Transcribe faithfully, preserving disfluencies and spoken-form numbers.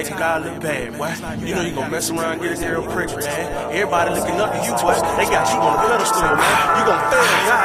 make a guy look bad, boy. You know you gon' mess around, get a girl pregnant, man. Everybody looking up to you, boy. They got you on the pedestal, man. You gon' fail,